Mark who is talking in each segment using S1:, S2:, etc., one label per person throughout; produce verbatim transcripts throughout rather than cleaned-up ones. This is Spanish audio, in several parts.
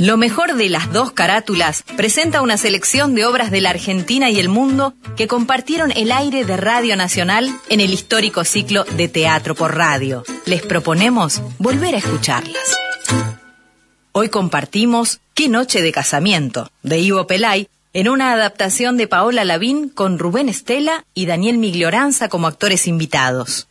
S1: Lo mejor de las dos carátulas presenta una selección de obras de la Argentina y el mundo que compartieron el aire de Radio Nacional en el histórico ciclo de Teatro por Radio. Les proponemos volver a escucharlas. Hoy compartimos Qué noche de casamiento, de Ivo Pelay, en una adaptación de Paola Lavín con Rubén Estela y Daniel Miglioranza como actores invitados.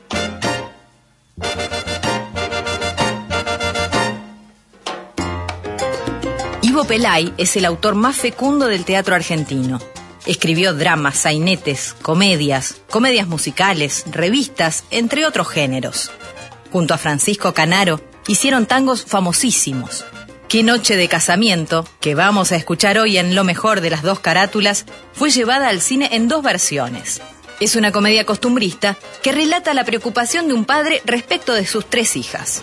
S1: Ivo Pelay es el autor más fecundo del teatro argentino. Escribió dramas, sainetes, comedias, comedias musicales, revistas, entre otros géneros. Junto a Francisco Canaro, hicieron tangos famosísimos. Qué noche de casamiento, que vamos a escuchar hoy en Lo mejor de las dos carátulas, fue llevada al cine en dos versiones. Es una comedia costumbrista que relata la preocupación de un padre respecto de sus tres hijas.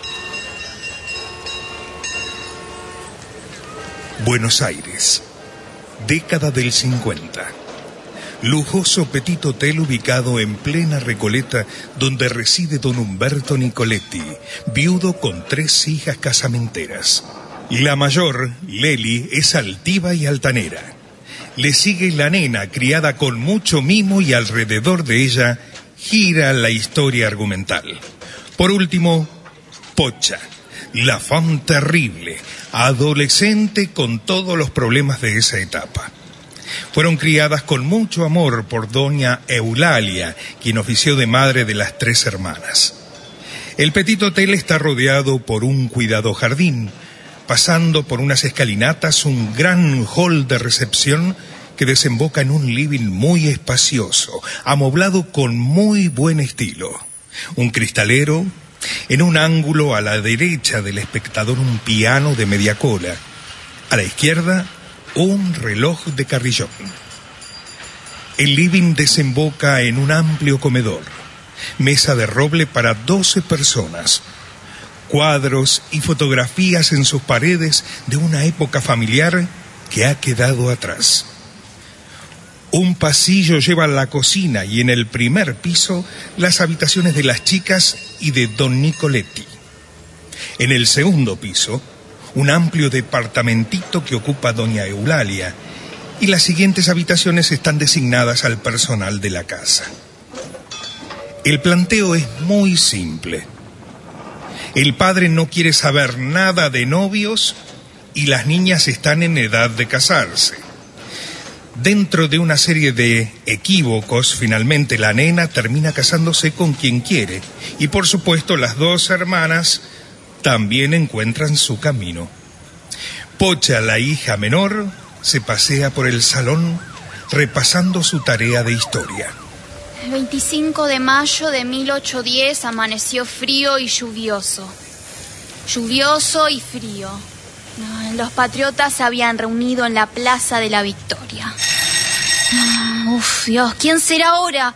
S2: Buenos Aires, década del cincuenta. Lujoso petit hotel ubicado en plena Recoleta, donde reside don Humberto Nicoletti, viudo con tres hijas casamenteras. La mayor, Leli, es altiva y altanera. Le sigue la nena, criada con mucho mimo, y alrededor de ella gira la historia argumental. Por último, Pocha, la femme terrible, adolescente con todos los problemas de esa etapa. Fueron criadas con mucho amor por doña Eulalia, quien ofició de madre de las tres hermanas. El petit hotel está rodeado por un cuidado jardín, pasando por unas escalinatas un gran hall de recepción que desemboca en un living muy espacioso, amoblado con muy buen estilo. Un cristalero, en un ángulo a la derecha del espectador un piano de media cola, a la izquierda un reloj de carrillón. El living desemboca en un amplio comedor, mesa de roble para doce personas, cuadros y fotografías en sus paredes de una época familiar que ha quedado atrás. Un pasillo lleva a la cocina y en el primer piso las habitaciones de las chicas y de don Nicoletti. En el segundo piso, un amplio departamentito que ocupa doña Eulalia, y las siguientes habitaciones están designadas al personal de la casa. El planteo es muy simple. El padre no quiere saber nada de novios y las niñas están en edad de casarse. Dentro de una serie de equívocos, finalmente la nena termina casándose con quien quiere, y por supuesto las dos hermanas también encuentran su camino. Pocha, la hija menor, se pasea por el salón repasando su tarea de historia.
S3: El veinticinco de mayo de mil ochocientos diez amaneció frío y lluvioso. Lluvioso y frío. Los patriotas se habían reunido en la Plaza de la Victoria. Uf, Dios, ¿quién será ahora?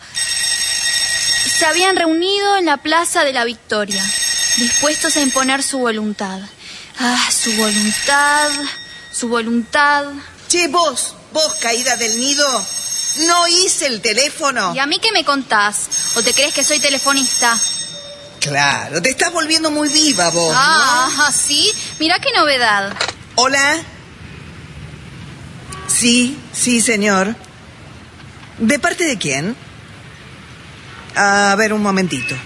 S3: Se habían reunido en la Plaza de la Victoria, dispuestos a imponer su voluntad. Ah, su voluntad, su voluntad.
S4: Che, vos, vos caída del nido, no hice el teléfono.
S3: ¿Y a mí qué me contás? ¿O te crees que soy telefonista?
S4: Claro, te estás volviendo muy viva vos,
S3: Ah,
S4: ¿no?
S3: ¿sí? Mirá qué novedad.
S4: Hola. Sí, sí, señor. ¿De parte de quién? A ver, un momentito.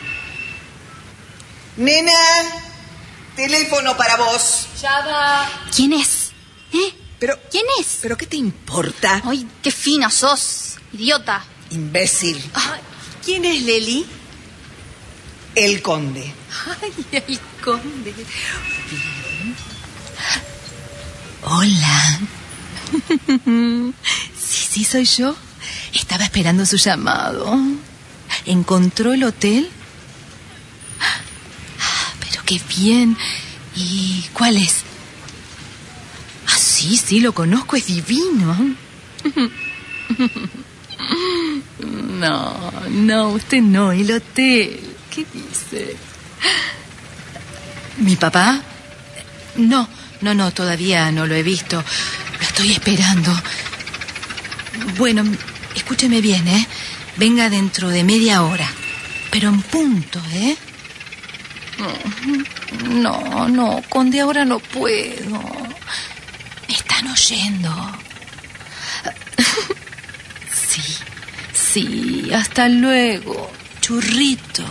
S4: Nena, teléfono para vos.
S3: Ya va. ¿Quién es? ¿Eh?
S4: Pero,
S3: ¿Quién es?
S4: ¿Pero qué te importa?
S3: Ay, qué fina sos, idiota.
S4: Imbécil.
S3: Ay,
S5: ¿Quién es Leli?
S4: El conde.
S5: Ay, el conde. Hola. Sí, sí, soy yo. Estaba esperando su llamado. ¿Encontró el hotel? Ah, pero qué bien. ¿Y cuál es? Ah, sí, sí, lo conozco, es divino. No, no, usted no, el hotel. ¿Qué dice? ¿Mi papá? No, no, no, todavía no lo he visto. Lo estoy esperando. Bueno, escúcheme bien, ¿eh? Venga dentro de media hora. Pero en punto, ¿eh? No, no, conde, ahora no puedo. están oyendo. Sí, sí, hasta luego, churrito.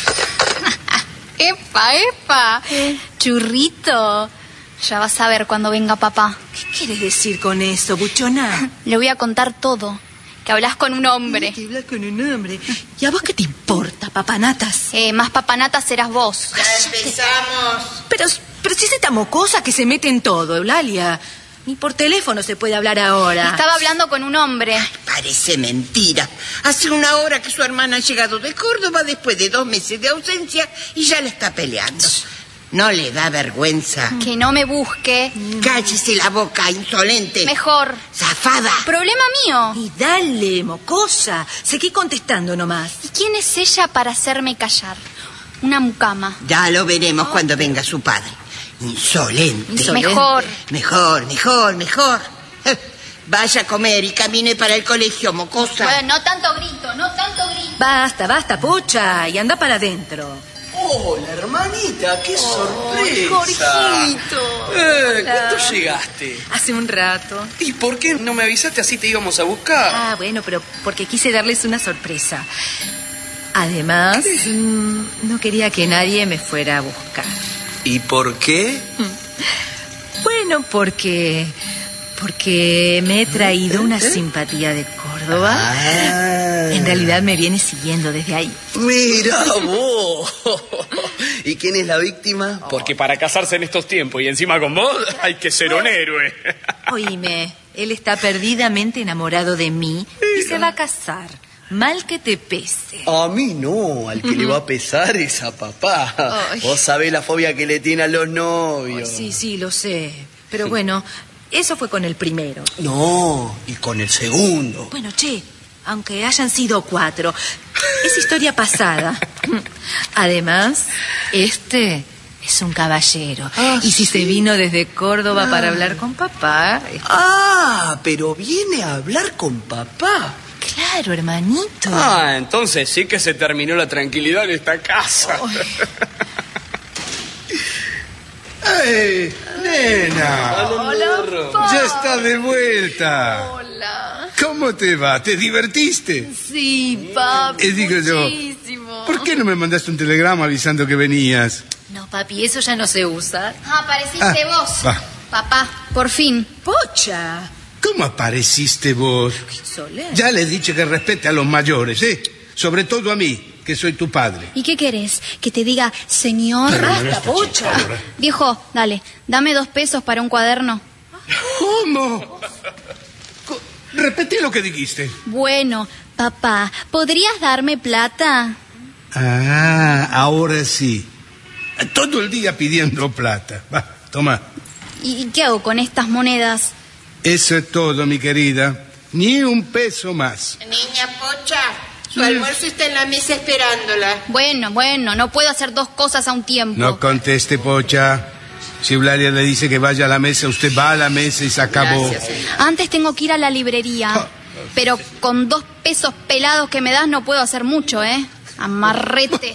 S3: ¡Epa, epa! Churrito. Ya vas a ver cuando venga papá.
S5: ¿Qué quieres decir con eso, buchona?
S3: Le voy a contar todo. Que hablas con un hombre.
S5: Que hablas con un hombre. ¿Y a vos qué te importa, papanatas?
S3: Eh, más papanatas serás vos.
S6: Ya empezamos.
S5: Pero, pero si es esta mocosa que se mete en todo, Eulalia. Ni por teléfono se puede hablar ahora.
S3: Estaba hablando con un hombre.
S6: Parece mentira. Hace una hora que su hermana ha llegado de Córdoba después de dos meses de ausencia y ya le está peleando. ¿No le da vergüenza?
S3: Que no me busque.
S6: Cállese la boca, insolente.
S3: Mejor.
S6: Zafada.
S3: Problema mío.
S5: Y dale, mocosa. Seguí contestando nomás.
S3: ¿Y quién es ella para hacerme callar? Una mucama.
S6: Ya lo veremos cuando venga su padre. Insolente.
S5: Insolente.
S3: Mejor.
S6: Mejor, mejor, mejor. Vaya a comer y camine para el colegio, mocosa.
S3: Bueno, no tanto grito, no tanto grito.
S5: Basta, basta, pocha. Y anda para adentro.
S7: Hola, hermanita, qué sorpresa.
S3: Jorgito.
S7: Eh, ¿Cuándo llegaste?
S5: Hace un rato.
S7: ¿Y por qué no me avisaste así te íbamos a buscar?
S5: Ah, bueno, pero porque quise darles una sorpresa. Además, mmm, no quería que nadie me fuera a buscar.
S7: ¿Y por qué?
S5: Bueno, porque... Porque me he traído una simpatía de Córdoba.
S7: Ah.
S5: En realidad me viene siguiendo desde ahí.
S7: Mira vos. ¿Y quién es la víctima?
S8: Porque para casarse en estos tiempos y encima con vos hay que ser un héroe.
S5: Oíme, él está perdidamente enamorado de mí y se va a casar. Mal que te pese.
S7: A mí no, al que le va a pesar es a papá.
S5: Ay.
S7: Vos sabés la fobia que le tiene a los novios.
S5: Sí, sí, lo sé. Pero bueno, eso fue con el primero.
S7: No, y con el segundo.
S5: Bueno, che, aunque hayan sido cuatro, es historia pasada. Además, este es un caballero.
S7: Ah,
S5: y si
S7: ¿sí?
S5: se vino desde Córdoba para hablar con papá... es-
S7: Ah, pero viene a hablar con papá.
S5: Claro, hermanito.
S8: Ah, entonces sí que se terminó la tranquilidad en esta casa.
S9: ¡Ey, nena! ¡Ya está de vuelta!
S5: Hola.
S9: ¿Cómo te va? ¿Te divertiste?
S5: Sí, papi,
S9: Eh, digo yo,
S5: muchísimo.
S9: ¿por qué no me mandaste un telegrama avisando que venías?
S5: No, papi, eso ya no se usa.
S3: Ah, apareciste
S9: Ah,
S3: vos.
S9: va.
S3: Papá, por fin.
S5: Pocha.
S9: ¿Cómo apareciste vos?
S5: Soler.
S9: Ya le he dicho que respete a los mayores, ¿eh? Sobre todo a mí, que soy tu padre.
S3: ¿Y qué querés? ¿Que te diga, señor?
S5: Basta, pocha.
S3: Viejo, dale, dame dos pesos para un cuaderno.
S9: ¿Cómo? Co- Repetí lo que dijiste.
S3: Bueno, papá, ¿podrías darme plata?
S9: Ah, ahora sí. Todo el día pidiendo plata. Va, toma.
S3: ¿Y qué hago con estas monedas?
S9: Eso es todo, mi querida. Ni un peso más.
S6: Niña Pocha, su almuerzo está en la mesa esperándola.
S3: Bueno, bueno, no puedo hacer dos cosas a un tiempo.
S9: No conteste, Pocha. Si Eulalia le dice que vaya a la mesa, usted va a la mesa y se acabó.
S6: Gracias, señor.
S3: Antes tengo que ir a la librería. Pero con dos pesos pelados que me das no puedo hacer mucho, ¿eh? Amarrete.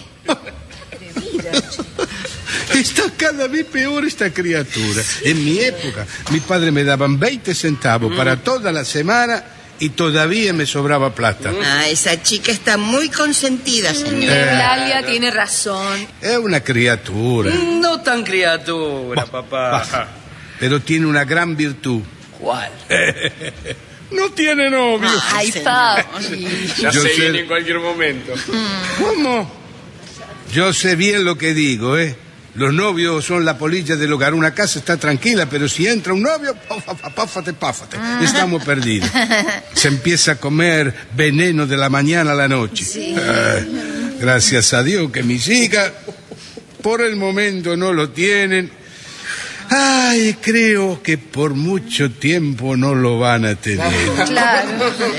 S9: Está cada vez peor esta criatura. En mi época, mi padre me daban veinte centavos para toda la semana y todavía me sobraba plata.
S6: Ah, esa chica está muy consentida, señor.
S5: Eulalia tiene razón.
S9: Es una criatura,
S7: No tan criatura, papá.
S9: baja, pero tiene una gran virtud.
S7: ¿Cuál?
S9: No tiene novio.
S5: Ay, papi.
S8: Ya
S9: Yo
S8: se
S9: sé-
S8: viene en cualquier momento.
S9: ¿Cómo? Yo sé bien lo que digo, ¿eh? Los novios son la polilla del hogar. Una casa está tranquila, pero si entra un novio, páfate, páfate, páfate. Estamos perdidos. Se empieza a comer veneno de la mañana a la noche. Ay, gracias a Dios que mis hijas, por el momento, no lo tienen. Ay, creo que por mucho tiempo no lo van a tener.
S5: Claro.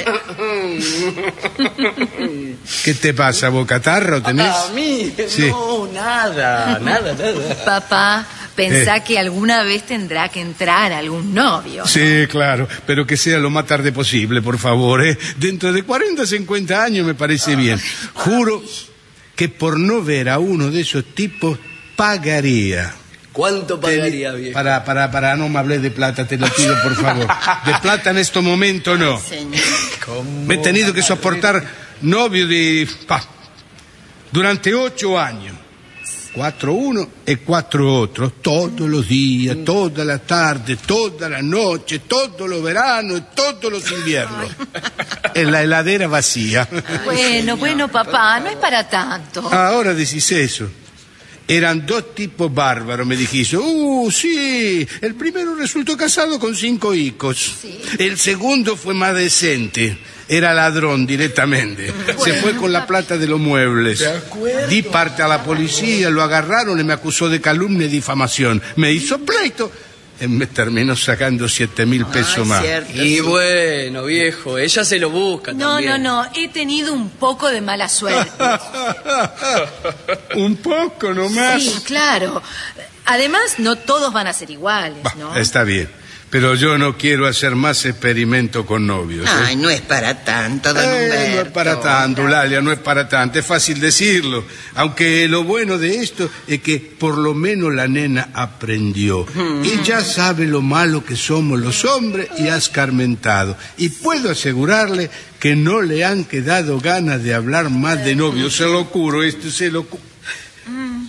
S9: ¿Qué te pasa, bocatarro? ¿Tenés?
S7: A mí,
S9: Sí.
S7: no, nada, nada, nada.
S5: Papá, pensá
S9: Eh.
S5: que alguna vez tendrá que entrar algún novio.
S9: Sí, claro, pero que sea lo más tarde posible, por favor, ¿eh? Dentro de cuarenta, cincuenta años me parece bien. Juro que por no ver a uno de esos tipos pagaría
S7: ¿Cuánto pagaría, viejo?
S9: Para, para, para, no me hables de plata, te lo pido, por favor. De plata en este momento no. Me he tenido que soportar novio de... Pa, durante ocho años. Cuatro uno y cuatro otros. Todos los días, toda la tarde, toda la noche, todos los veranos, todos los inviernos. En la heladera vacía.
S5: Bueno, bueno, papá, no es para tanto.
S9: Ahora decís eso. Eran dos tipos bárbaros, me dijiste. Uh, sí. El primero resultó casado con cinco hijos. Sí. El segundo fue más decente. Era ladrón directamente. Bueno, se fue con la plata de los muebles. Di parte a la policía, lo agarraron y me acusó de calumnia y difamación. Me hizo pleito y me terminó sacando siete mil pesos más.
S7: Cierto, y sí. Bueno, viejo, ella se lo busca
S5: no,
S7: también.
S5: No, no, no, he tenido un poco de mala suerte.
S9: ¿Un poco nomás?
S5: Sí, claro. Además, no todos van a ser iguales,
S9: bah,
S5: ¿no?
S9: Está bien. Pero yo no quiero hacer más experimento con novios. ¿eh?
S6: Ay, no es para tanto, don
S9: eh,
S6: Humberto.
S9: No es para tanto, Eulalia, no es para tanto. Es fácil decirlo. Aunque lo bueno de esto es que por lo menos la nena aprendió. Mm. Y ya sabe lo malo que somos los hombres y ha escarmentado. Y puedo asegurarle que no le han quedado ganas de hablar más de novios. Se lo juro, esto se lo juro. Mm.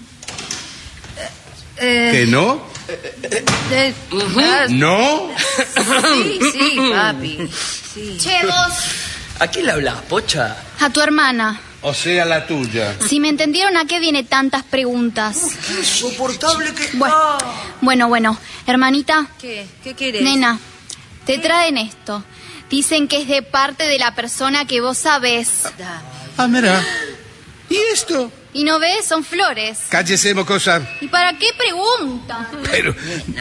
S9: Eh, ¿Que no?
S5: Eh, uh-huh.
S9: ¿No?
S5: Sí, sí, papi. Sí.
S3: Che, vos.
S7: ¿A quién le hablas, Pocha?
S3: A tu hermana.
S9: O sea, la tuya.
S3: Si me entendieron, ¿a qué viene tantas preguntas?
S7: Qué insoportable que...
S3: Bueno, bueno, bueno. Hermanita.
S5: ¿Qué? ¿Qué querés?
S3: Nena, te traen esto. Dicen que es de parte de la persona que vos sabés.
S9: Ah, mira. ¿Y esto?
S3: ¿Y no ves? Son flores.
S9: Cállese, mocosa.
S3: ¿Y para qué pregunta?
S9: Pero... No.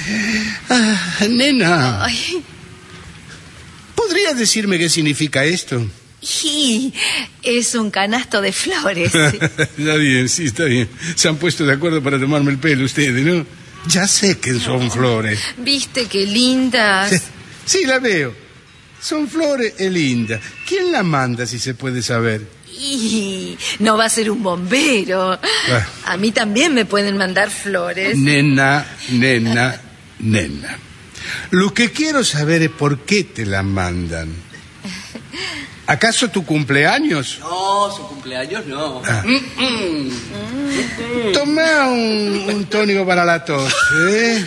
S9: Ah, nena.
S5: Ay.
S9: ¿Podrías decirme qué significa esto?
S5: Y es un canasto de flores. Sí.
S9: Está bien, sí, está bien. Se han puesto de acuerdo para tomarme el pelo ustedes, ¿no? Ya sé que son flores.
S5: ¿Viste qué lindas?
S9: Sí, sí, la veo. Son flores e lindas. ¿Quién la manda, si se puede saber?
S5: Y no va a ser un bombero. Ah. A mí también me pueden mandar flores.
S9: Nena, nena, nena. Lo que quiero saber es por qué te la mandan. ¿Acaso tu cumpleaños?
S7: No, su cumpleaños no.
S9: Ah. Mm-mm. Toma un, un tónico para la tos, ¿eh?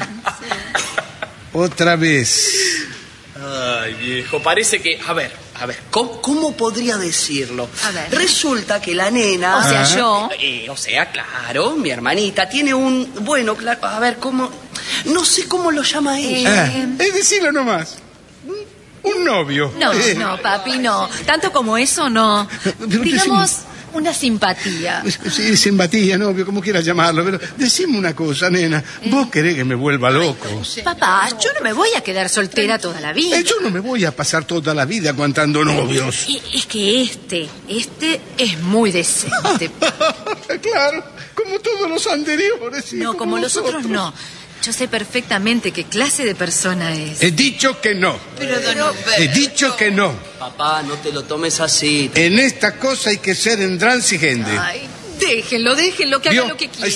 S9: Otra vez.
S7: Ay, viejo, parece que... A ver, a ver, ¿cómo, cómo podría decirlo?
S5: A ver.
S7: Resulta que la nena...
S5: O sea,
S7: Ajá.
S5: yo...
S7: Eh, o sea, claro, mi hermanita tiene un... Bueno, claro, a ver, ¿cómo...? No sé cómo lo llama ella.
S9: Eh, es decirlo nomás. Un novio.
S5: No,
S9: eh.
S5: no, papi, no. Tanto como eso, no. Digamos, una simpatía.
S9: Sí, simpatía, novio, como quieras llamarlo. Pero decime una cosa, nena. ¿Eh? ¿Vos querés que me vuelva loco?
S5: Papá, yo no me voy a quedar soltera toda la vida.
S9: Eh, yo no me voy a pasar toda la vida aguantando novios.
S5: Es que este, este es muy decente.
S9: Claro, como todos los anteriores.
S5: No, como, como los otros no. Yo sé perfectamente qué clase de persona es.
S9: He dicho que no.
S5: Pero, don
S9: He dicho que no.
S7: Papá, no te lo tomes así.
S9: En esta cosa hay que ser intransigente.
S5: Ay, déjenlo, déjenlo, que haga lo que quiera.